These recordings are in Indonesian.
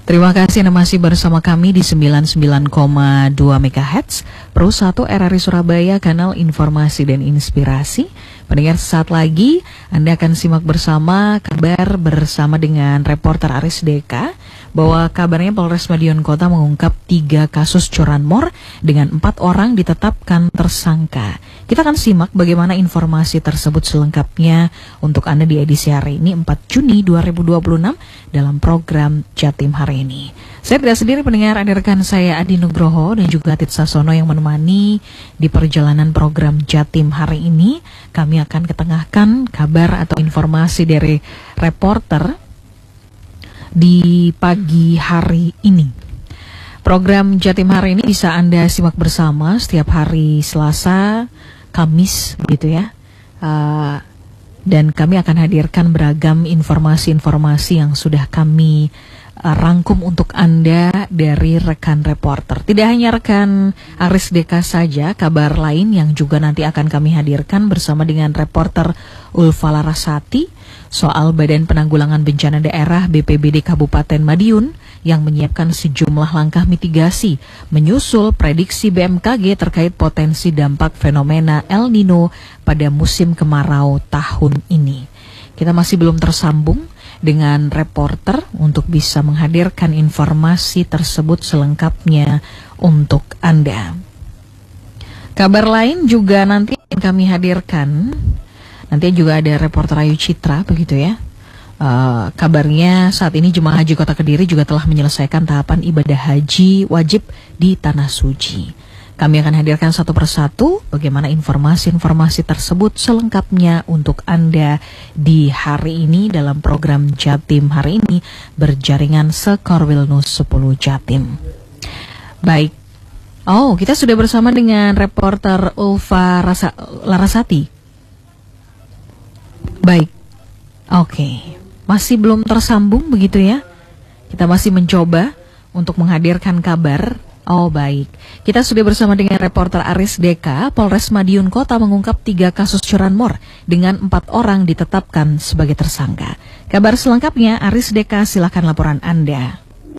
Terima kasih Anda masih bersama kami di 99,2 MHz Pro 1 RRI Surabaya, kanal informasi dan inspirasi. Pendengar, sesaat lagi Anda akan simak bersama kabar bersama dengan reporter Aris Deka bahwa kabarnya Polres Madiun Kota mengungkap 3 kasus curanmor dengan 4 orang ditetapkan tersangka. Kita akan simak bagaimana informasi tersebut selengkapnya untuk Anda di edisi hari ini 4 Juni 2026 dalam program Jatim hari ini. Saya tidak sendiri pendengar, ada rekan saya Adi Nugroho dan juga Atit Sasono yang menemani di perjalanan program Jatim hari ini. Kami akan ketengahkan kabar atau informasi dari reporter di pagi hari ini. Program Jatim hari ini bisa Anda simak bersama setiap hari Selasa, Kamis gitu ya. Dan kami akan hadirkan beragam informasi-informasi yang sudah kami rangkum untuk Anda dari rekan reporter. Tidak hanya rekan Aris Deka saja, kabar lain yang juga nanti akan kami hadirkan bersama dengan reporter Ulfa Larasati soal Badan Penanggulangan Bencana Daerah BPBD Kabupaten Madiun yang menyiapkan sejumlah langkah mitigasi menyusul prediksi BMKG terkait potensi dampak fenomena El Nino pada musim kemarau tahun ini. Kita masih belum tersambung dengan reporter untuk bisa menghadirkan informasi tersebut selengkapnya untuk Anda. Kabar lain juga nanti akan kami hadirkan. Nanti juga ada reporter Ayu Citra begitu ya. Kabarnya saat ini Jemaah Haji Kota Kediri juga telah menyelesaikan tahapan ibadah haji wajib di Tanah Suci. Kami akan hadirkan satu persatu bagaimana informasi-informasi tersebut selengkapnya untuk Anda di hari ini dalam program Jatim hari ini berjaringan Sekorwil News 10 Jatim. Baik. Oh, kita sudah bersama dengan reporter Ulfa Larasati. Baik. Oke. Masih belum tersambung begitu ya. Kita masih mencoba untuk menghadirkan kabar. Oh baik, kita sudah bersama dengan reporter Aris Deka. Polres Madiun Kota mengungkap 3 kasus curanmor dengan 4 orang ditetapkan sebagai tersangka. Kabar selengkapnya Aris Deka, silakan laporan Anda.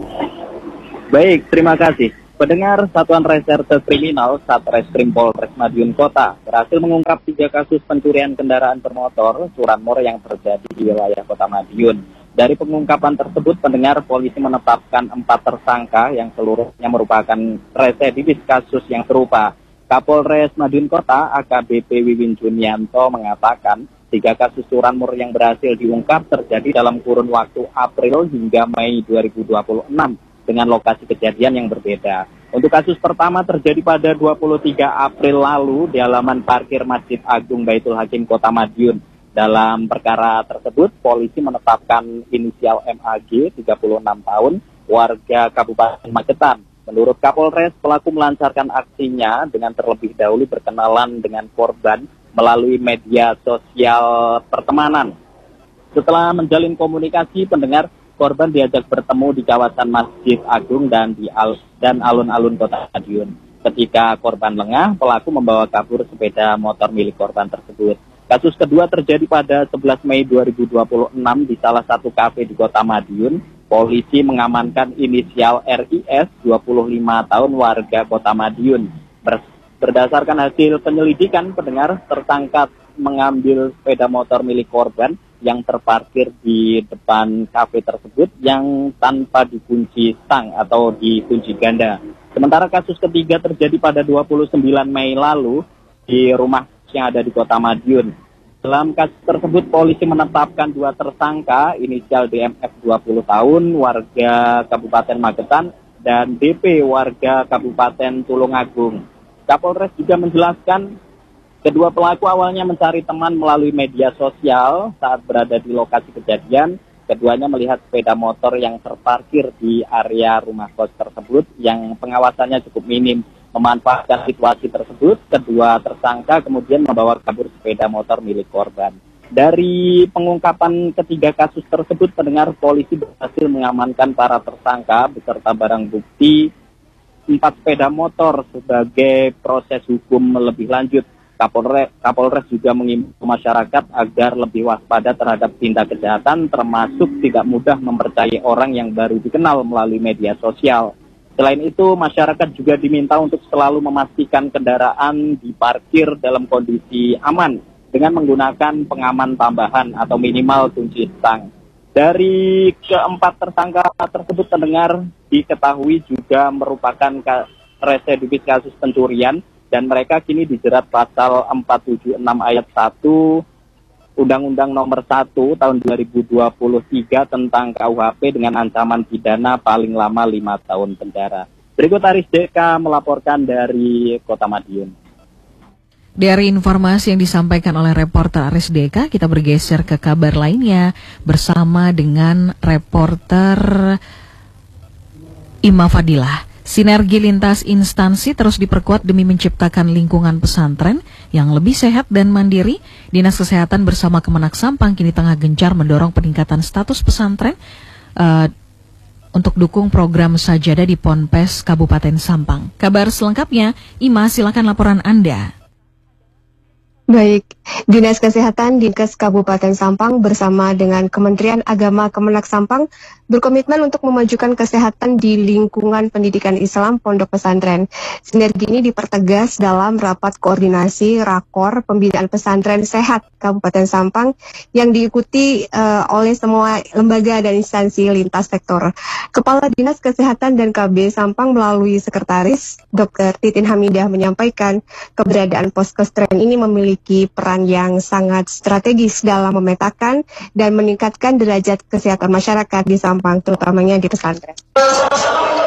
Baik, terima kasih. Pendengar, Satuan Reserse Kriminal Satreskrim Polres Madiun Kota berhasil mengungkap 3 kasus pencurian kendaraan bermotor curanmor yang terjadi di wilayah Kota Madiun. Dari pengungkapan tersebut, pendengar, polisi menetapkan 4 tersangka yang seluruhnya merupakan residivis kasus yang serupa. Kapolres Madiun Kota AKBP Wiwin Junianto mengatakan 3 kasus curanmor yang berhasil diungkap terjadi dalam kurun waktu April hingga Mei 2026 dengan lokasi kejadian yang berbeda. Untuk kasus pertama terjadi pada 23 April lalu di halaman parkir Masjid Agung Baitul Hakim Kota Madiun. Dalam perkara tersebut, polisi menetapkan inisial MAG, 36 tahun, warga Kabupaten Magetan. Menurut Kapolres, pelaku melancarkan aksinya dengan terlebih dahulu berkenalan dengan korban melalui media sosial pertemanan. Setelah menjalin komunikasi, pendengar, korban diajak bertemu di kawasan Masjid Agung dan alun-alun Kota Madiun. Ketika korban lengah, pelaku membawa kabur sepeda motor milik korban tersebut. Kasus kedua terjadi pada 11 Mei 2026 di salah satu kafe di Kota Madiun. Polisi mengamankan inisial RIS, 25 tahun, warga Kota Madiun. Berdasarkan hasil penyelidikan, pendengar, tersangka mengambil sepeda motor milik korban yang terparkir di depan kafe tersebut yang tanpa dikunci stang atau dikunci ganda. Sementara kasus ketiga terjadi pada 29 Mei lalu di rumah yang ada di Kota Madiun. Dalam kasus tersebut, polisi menetapkan 2 tersangka, inisial DMF 20 tahun, warga Kabupaten Magetan, dan DP, warga Kabupaten Tulungagung. Kapolres juga menjelaskan, kedua pelaku awalnya mencari teman melalui media sosial. Saat berada di lokasi kejadian, keduanya melihat sepeda motor yang terparkir di area rumah kos tersebut yang pengawasannya cukup minim. Memanfaatkan situasi tersebut, kedua tersangka kemudian membawa kabur sepeda motor milik korban. Dari pengungkapan ketiga kasus tersebut, pendengar, polisi berhasil mengamankan para tersangka beserta barang bukti 4 sepeda motor sebagai proses hukum lebih lanjut. Kapolres juga mengimbau masyarakat agar lebih waspada terhadap tindak kejahatan, termasuk tidak mudah mempercayai orang yang baru dikenal melalui media sosial. Selain itu, masyarakat juga diminta untuk selalu memastikan kendaraan diparkir dalam kondisi aman dengan menggunakan pengaman tambahan atau minimal kunci stang. Dari keempat tersangka tersebut pendengar diketahui juga merupakan residivis kasus pencurian, dan mereka kini dijerat pasal 476 ayat 1 Undang-Undang Nomor 1 tahun 2023 tentang KUHP dengan ancaman pidana paling lama 5 tahun penjara. Berikut Aris Deka melaporkan dari Kota Madiun. Dari informasi yang disampaikan oleh reporter Aris Deka, kita bergeser ke kabar lainnya bersama dengan reporter Ima Fadilah. Sinergi lintas instansi terus diperkuat demi menciptakan lingkungan pesantren yang lebih sehat dan mandiri. Dinas Kesehatan bersama Kemenak Sampang kini tengah gencar mendorong peningkatan status pesantren untuk dukung program Sajadah di Ponpes Kabupaten Sampang. Kabar selengkapnya, Ima, silakan laporan Anda. Baik, Dinas Kesehatan Dinkes Kabupaten Sampang bersama dengan Kementerian Agama Kemenak Sampang berkomitmen untuk memajukan kesehatan di lingkungan pendidikan Islam pondok pesantren. Sinergi ini dipertegas dalam rapat koordinasi Rakor Pembinaan Pesantren Sehat Kabupaten Sampang yang diikuti oleh semua lembaga dan instansi lintas sektor. Kepala Dinas Kesehatan dan KB Sampang melalui Sekretaris Dr. Titin Hamidah menyampaikan keberadaan poskestren ini memiliki peran yang sangat strategis dalam memetakan dan meningkatkan derajat kesehatan masyarakat di Sampang, terutamanya di pesantren.